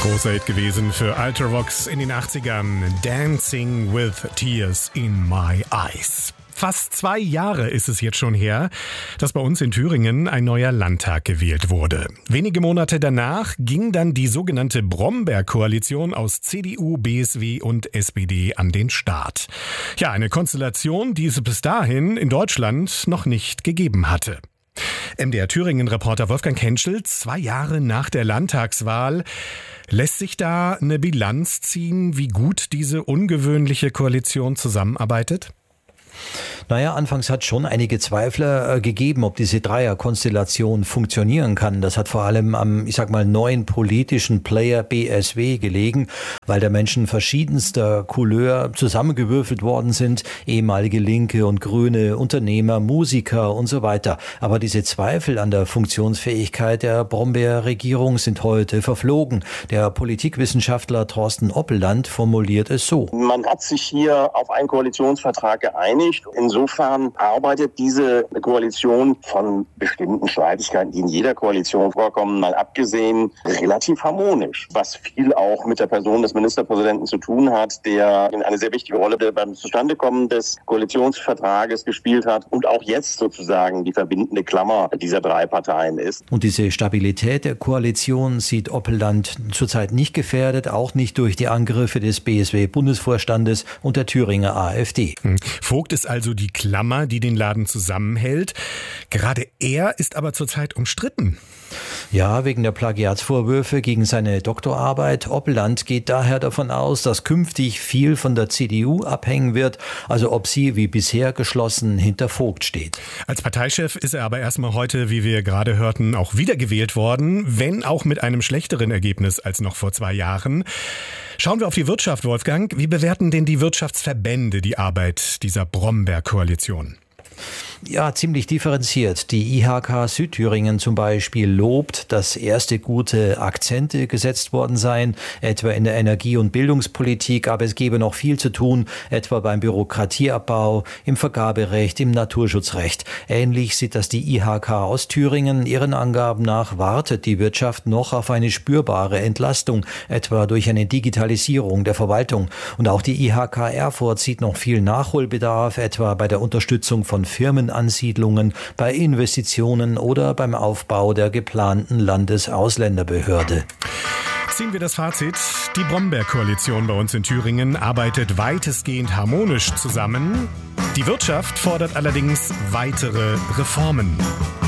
Großer Hit gewesen für Ultravox in den 80ern. Dancing with Tears in My Eyes. Fast 2 Jahre ist es jetzt schon her, dass bei uns in Thüringen ein neuer Landtag gewählt wurde. Wenige Monate danach ging dann die sogenannte Brombeer-Koalition aus CDU, BSW und SPD an den Start. Ja, eine Konstellation, die es bis dahin in Deutschland noch nicht gegeben hatte. MDR-Thüringen-Reporter Wolfgang Henschel, 2 Jahre nach der Landtagswahl. Lässt sich da eine Bilanz ziehen, wie gut diese ungewöhnliche Koalition zusammenarbeitet? Naja, anfangs hat schon einige Zweifler gegeben, ob diese Dreierkonstellation funktionieren kann. Das hat vor allem am, neuen politischen Player BSW gelegen, weil da Menschen verschiedenster Couleur zusammengewürfelt worden sind, ehemalige Linke und Grüne, Unternehmer, Musiker und so weiter. Aber diese Zweifel an der Funktionsfähigkeit der Brombeer-Regierung sind heute verflogen. Der Politikwissenschaftler Thorsten Oppeland formuliert es so. Man hat sich hier auf einen Koalitionsvertrag geeinigt. Insofern arbeitet diese Koalition von bestimmten Streitigkeiten, die in jeder Koalition vorkommen, mal abgesehen, relativ harmonisch. Was viel auch mit der Person des Ministerpräsidenten zu tun hat, der eine sehr wichtige Rolle beim Zustandekommen des Koalitionsvertrages gespielt hat und auch jetzt sozusagen die verbindende Klammer dieser 3 Parteien ist. Und diese Stabilität der Koalition sieht Oppeland zurzeit nicht gefährdet, auch nicht durch die Angriffe des BSW-Bundesvorstandes und der Thüringer AfD. Vogt ist also die Klammer, die den Laden zusammenhält. Gerade er ist aber zurzeit umstritten. Ja, wegen der Plagiatsvorwürfe gegen seine Doktorarbeit. Oppeland geht daher davon aus, dass künftig viel von der CDU abhängen wird, also ob sie wie bisher geschlossen hinter Vogt steht. Als Parteichef ist er aber erstmal heute, wie wir gerade hörten, auch wiedergewählt worden, wenn auch mit einem schlechteren Ergebnis als noch vor 2 Jahren. Schauen wir auf die Wirtschaft, Wolfgang. Wie bewerten denn die Wirtschaftsverbände die Arbeit dieser Brombeer-Koalition? Ja, ziemlich differenziert. Die IHK Südthüringen zum Beispiel lobt, dass erste gute Akzente gesetzt worden seien, etwa in der Energie- und Bildungspolitik, aber es gebe noch viel zu tun, etwa beim Bürokratieabbau, im Vergaberecht, im Naturschutzrecht. Ähnlich sieht das die IHK aus Thüringen. Ihren Angaben nach wartet die Wirtschaft noch auf eine spürbare Entlastung, etwa durch eine Digitalisierung der Verwaltung. Und auch die IHK Erfurt sieht noch viel Nachholbedarf, etwa bei der Unterstützung von Firmenansiedlungen, bei Investitionen oder beim Aufbau der geplanten Landesausländerbehörde. Ziehen wir das Fazit. Die Brombeer-Koalition bei uns in Thüringen arbeitet weitestgehend harmonisch zusammen. Die Wirtschaft fordert allerdings weitere Reformen.